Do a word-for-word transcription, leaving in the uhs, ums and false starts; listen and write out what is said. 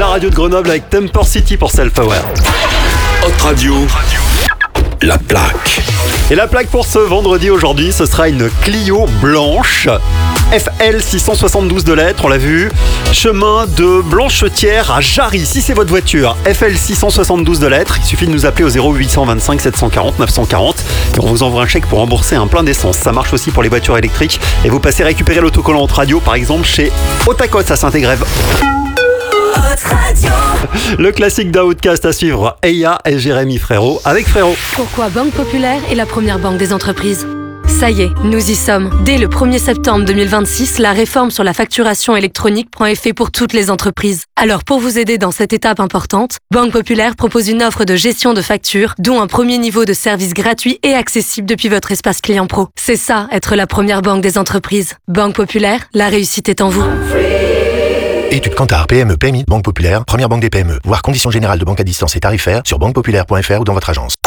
radio de Grenoble avec Temper City pour Self-Aware. Hot Radio, la plaque. Et la plaque pour ce vendredi aujourd'hui, ce sera une Clio blanche. F L six cent soixante-douze de lettres, on l'a vu. Chemin de Blanchetière à Jarry. Si c'est votre voiture, F L six cent soixante-douze de lettres, il suffit de nous appeler au zéro huit cent vingt-cinq sept cent quarante neuf cent quarante et on vous envoie un chèque pour rembourser un plein d'essence. Ça marche aussi pour les voitures électriques et vous passez récupérer l'autocollant Hot Radio par exemple chez Otakos à Saint-Égrève. Le classique d'un Outcast à suivre, Eya et Jérémy Frérot avec Frérot. Pourquoi Banque Populaire est la première banque des entreprises ? Ça y est, nous y sommes. Dès le premier septembre deux mille vingt-six, la réforme sur la facturation électronique prend effet pour toutes les entreprises. Alors pour vous aider dans cette étape importante, Banque Populaire propose une offre de gestion de factures, dont un premier niveau de service gratuit et accessible depuis votre espace client pro. C'est ça, être la première banque des entreprises. Banque Populaire, la réussite est en vous. Étude Kantar, P M E, P M I, Banque Populaire, première banque des P M E. Voir conditions générales de banque à distance et tarifaires sur banque populaire point f r ou dans votre agence.